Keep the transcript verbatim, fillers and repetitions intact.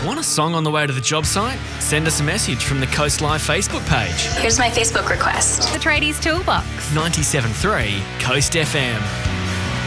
Want a song on the way to the job site? Send us a message from the Coast Live Facebook page. Here's my Facebook request. The Tradies Toolbox. ninety-seven point three Coast F M.